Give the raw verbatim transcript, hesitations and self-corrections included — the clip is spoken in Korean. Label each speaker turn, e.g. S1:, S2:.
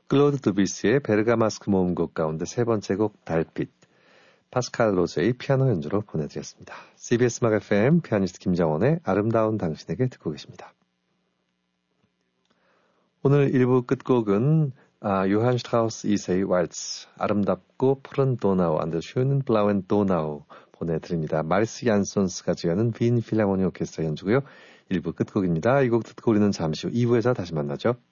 S1: 클로드 두비스의 베르가마스크 모음곡 가운데 세 번째 곡 달빛, 파스칼 로제의 피아노 연주로 보내드렸습니다. 씨비에스 음악 에프엠 피아니스트 김정원의 아름다운 당신에게 듣고 계십니다. 오늘 일 부 끝곡은 아, 요한 슈트라우스 이 세의 왈츠, 아름답고 푸른 도나우, 안더 슈는 블라우엔 도나우 보내드립니다. 마리스 얀손스가 지휘하는 빈 필하모니 오케스트라 연주고요. 일 부 끝곡입니다. 이 곡 듣고 우리는 잠시 후 이 부에서 다시 만나죠.